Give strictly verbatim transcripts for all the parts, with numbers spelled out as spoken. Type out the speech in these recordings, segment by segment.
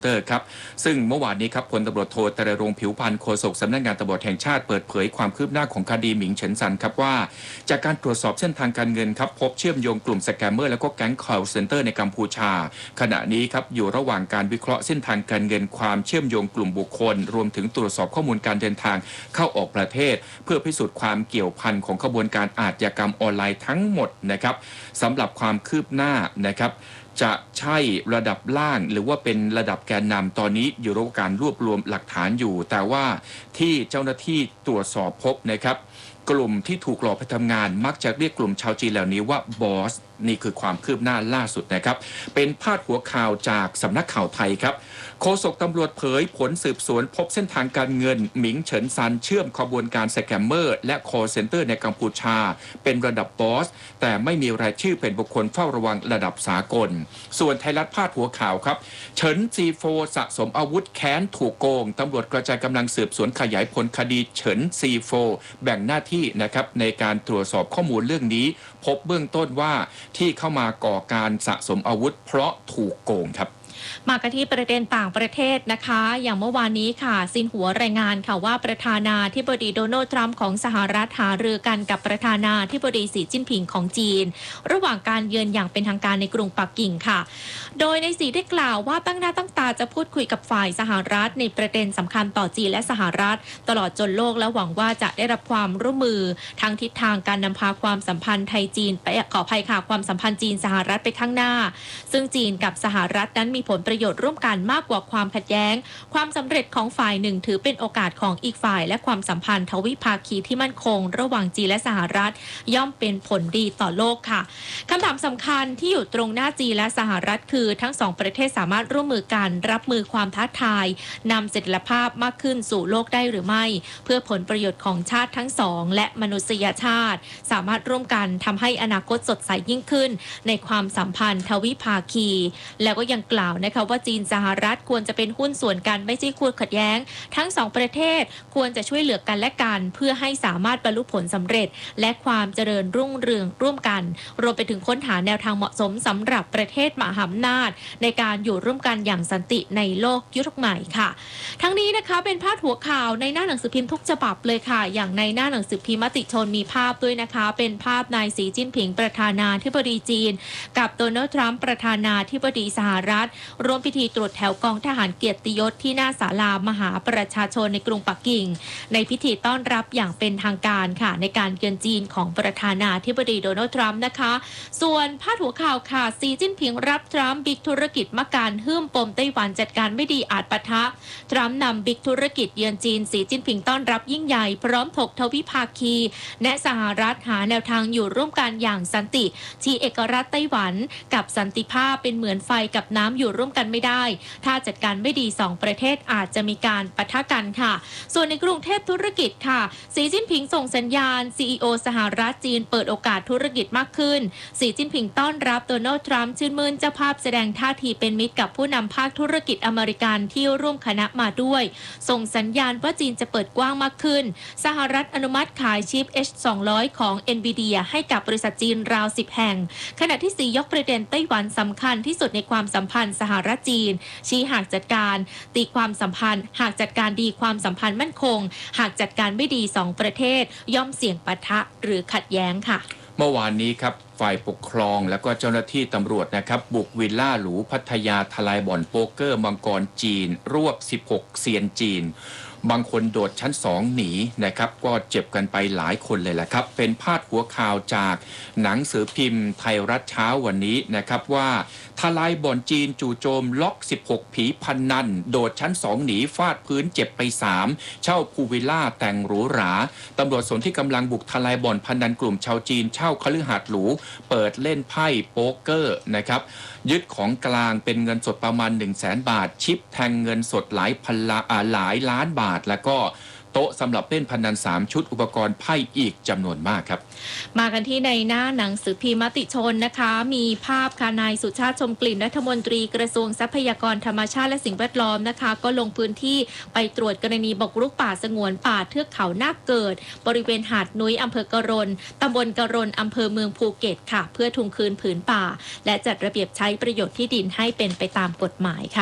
เตอร์ครับซึ่งเมื่อวานนี้ครับพลตำรวจโทตรรงค์ผิวพรรณโฆษกสำนักงานตำรวจแห่งชาติเปิดเผยความคืบหน้าของคดีหมิงเฉินซันครับว่าจากการตรวจสอบเส้นทางการเงินครับพบเชื่อมโยงกลุ่มสแกมเมอร์และก็แก๊ง call center ในกัมพูชาขณะนี้ครับอยู่ระหว่างการวิเคราะห์เส้นทางการเงินความเชื่อมโยงกลุ่มบุคคลรวมถึงตรวจสอบข้อมูลการเดินทางเข้าออกประเทศเพื่อพิสูจน์ความเกี่ยวพันของขบวนการอาชญากรรมออนไลน์ทั้งหมดนะครับสำหรับความคืบหน้านะครับจะใช่ระดับล่างหรือว่าเป็นระดับแกนนำตอนนี้อยู่ระหว่างการรวบรวมหลักฐานอยู่แต่ว่าที่เจ้าหน้าที่ตรวจสอบพบนะครับกลุ่มที่ถูกหลอกไปทำงานมักจะเรียกกลุ่มชาวจีนเหล่านี้ว่าบอสนี่คือความคืบหน้าล่าสุดนะครับเป็นพาดหัวข่าวจากสำนักข่าวไทยครับโฆษกตำรวจเผยผลสืบสวนพบเส้นทางการเงินหมิงเฉินซันเชื่อมขบวนการสแกมเมอร์และ call center ในกัมพูชาเป็นระดับบอสแต่ไม่มีรายชื่อเป็นบุคคลเฝ้าระวังระดับสากลส่วนไทยรัฐพาดหัวข่าวครับเฉินซีโฟสะสมอาวุธแค้นถูกโกงตำรวจกระจายกำลังสืบสวนขยายผลคดีเฉินซีโฟแบ่งหน้าที่นะครับในการตรวจสอบข้อมูลเรื่องนี้พบเบื้องต้นว่าที่เข้ามาก่อการสะสมอาวุธเพราะถูกโกงครับมากันที่ประเด็นต่างประเทศนะคะอย่างเมื่อวานนี้ค่ะซินหัวรายงานค่ะว่าประธานาธิบดีโดนัลด์ทรัมป์ของสหรัฐหารือกันกับประธานาธิบดีสีจิ้นผิงของจีนระหว่างการเยือนอย่างเป็นทางการในกรุงปักกิ่งค่ะโดยในสีได้กล่าวว่าตั้งหน้าตั้งตาจะพูดคุยกับฝ่ายสหรัฐในประเด็นสำคัญต่อจีนและสหรัฐตลอดจนโลกและหวังว่าจะได้รับความร่วมมือทางทิศทางการนำพาความสัมพันธ์ไทยจีนไปขออภัยค่ะความสัมพันธ์จีนสหรัฐไปข้างหน้าซึ่งจีนกับสหรัฐนั้นมีผลประโยชน์ร่วมกันมากกว่าความขัดแย้งความสำเร็จของฝ่ายหนึ่งถือเป็นโอกาสของอีกฝ่ายและความสัมพันธ์ทวิภาคีที่มั่นคงระหว่างจีนและสหรัฐย่อมเป็นผลดีต่อโลกค่ะคำถามสำคัญที่อยู่ตรงหน้าจีนและสหรัฐคือทั้งสองประเทศสามารถร่วมมือกันรับมือความท้าทายนำเสถียรภาพมากขึ้นสู่โลกได้หรือไม่เพื่อผลประโยชน์ของชาติทั้งสองและมนุษยชาติสามารถร่วมกันทำให้อนาคตสดใสยิ่งขึ้นในความสัมพันธ์ทวิภาคีแล้วก็ยังกล่าวนะคะว่าจีนสหรัฐควรจะเป็นหุ้นส่วนกันไม่ใช่คู่ขัดแย้งทั้งสองประเทศควรจะช่วยเหลือกันและกันเพื่อให้สามารถบรรลุผลสำเร็จและความเจริญรุ่งเรืองร่วมกันรวมไปถึงค้นหาแนวทางเหมาะสมสำหรับประเทศมหาอำนาจในการอยู่ร่วมกันอย่างสันติในโลกยุคใหม่ค่ะทั้งนี้นะคะเป็นพาดหัวข่าวในหน้าหนังสือพิมพ์ทุกฉบับเลยค่ะอย่างในหน้าหนังสือพิมพ์มติชนมีภาพด้วยนะคะเป็นภาพนายสีจิ้นผิงประธานาธิบดีจีนกับโดนัลด์ทรัมป์ประธานาธิบดีสหรัฐร่วมพิธีตรวจแถวกองทหารเกียรติยศที่หน้าศาลามหาประชาชนในกรุงปักกิ่งในพิธีต้อนรับอย่างเป็นทางการค่ะในการเยือนจีนของประธานาธิบดีโดนัลด์ทรัมป์นะคะส่วนพาดหัวข่าวค่ะสีจิ้นผิงรับทรัมป์บิ๊กธุรกิจมะการหื้มปมไต้หวันจัดการไม่ดีอาจปะทะทรัมป์นำบิ๊กธุรกิจเยือนจีนสีจิ้นผิงต้อนรับยิ่งใหญ่พร้อมถกทวิภาคีแนะสหรัฐหาแนวทางอยู่ร่วมกันอย่างสันติชี้เอกราชไต้หวันกับสันติภาพเป็นเหมือนไฟกับน้ำอยู่ร่วมกันไม่ได้ถ้าจัดการไม่ดีสองประเทศอาจจะมีการปะทะกันค่ะส่วนในกรุงเทพธุรกิจค่ะสีจิ้นผิงส่งสัญญาณ ซี อี โอ สหรัฐจีนเปิดโอกาสธุรกิจมากขึ้นสีจิ้นผิงต้อนรับโดนัลด์ทรัมป์ชื่นมื่นเจ้าภาพแสดงท่าทีเป็นมิตรกับผู้นำภาคธุรกิจอเมริกันที่ร่วมคณะมาด้วยส่งสัญญาณว่าจีนจะเปิดกว้างมากขึ้นสหรัฐอนุมัติขายชิป เอช สองร้อย ของ Nvidia ให้กับบริษัทจีนราวสิบแห่งขณะที่สียกประเด็นไต้หวันสำคัญที่สุดในความสัมพันธ์สหรัฐจีนชี้หากจัดการตีความสัมพันธ์หากจัดการดีความสัมพันธ์มั่นคงหากจัดการไม่ดีสองประเทศย่อมเสี่ยงปะทะหรือขัดแย้งค่ะเมื่อวานนี้ครับฝ่ายปกครองและก็เจ้าหน้าที่ตำรวจนะครับบุกวิลล่าหรูพัทยาทลายบ่อนโป๊กเกอร์มังกรจีนรวบสิบหกเซียนจีนบางคนโดดชั้นสองหนีนะครับก็เจ็บกันไปหลายคนเลยแหละครับเป็นพาดหัวข่าวจากหนังสือพิมพ์ไทยรัฐเช้าวันนี้นะครับว่าทลายบ่อนจีนจู่โจมล็อกสิบหกผีพันนันโดดชั้นสองหนีฟาดพื้นเจ็บไปสามเช่าพูวิลล่าแต่งหรูหราตำรวจสนที่กำลังบุกทลายบ่อนพนันกลุ่มชาวจีนเช่าคฤหาสน์หรูเปิดเล่นไพ่โป๊กเกอร์นะครับยึดของกลางเป็นเงินสดประมาณ หนึ่งแสน บาทชิปแทงเงินสดหลายพันละหลายล้านบาทแล้วก็โต๊ะสำหรับเล่นพนันสามชุดอุปกรณ์ไพ่อีกจำนวนมากครับมากันที่ในหน้าหนังสือพิมพ์มติชนนะคะมีภาพค่ะนายสุชาติชมกลิ่นรัฐมนตรีกระทรวงทรัพยากรธรรมชาติและสิ่งแวดล้อมนะคะก็ลงพื้นที่ไปตรวจกรณีบุกรุกป่าสงวนป่าเทือกเขานาคเกิดบริเวณหาดนุ้ยอำเภอกะรนตำบลกะรนอำเภอเมืองภูเก็ตค่ะเพื่อทวงคืนผืนป่าและจัดระเบียบใช้ประโยชน์ที่ดินให้เป็นไปตามกฎหมายค่ะ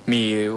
มี